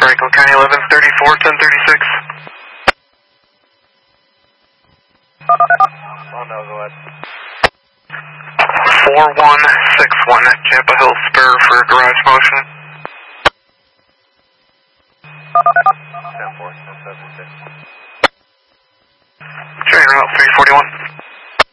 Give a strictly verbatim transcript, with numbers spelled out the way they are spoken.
Franklin County eleven thirty-four, ten thirty-six. Oh no, go ahead. four one six one, Champa Hill Spur for garage motion. ten four, ten seven six. Train route three forty-one.